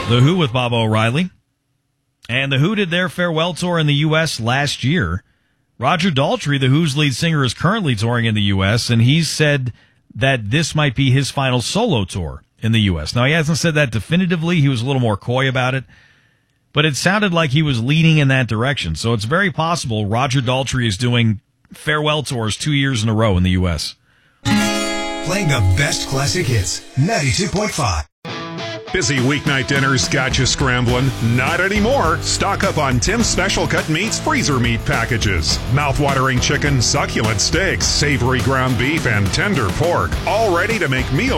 The Who with Bob O'Reilly. And The Who did their farewell tour in the U.S. last year. Roger Daltrey, The Who's lead singer, is currently touring in the U.S., and he's said that this might be his final solo tour in the U.S. Now, he hasn't said that definitively. He was a little more coy about it. But it sounded like he was leaning in that direction. So it's very possible Roger Daltrey is doing farewell tours 2 years in a row in the U.S. Playing the best classic hits, 92.5. Busy weeknight dinners got you scrambling? Not anymore. Stock up on Tim's Special Cut Meats freezer meat packages. Mouth-watering chicken, succulent steaks, savory ground beef, and tender pork. All ready to make meals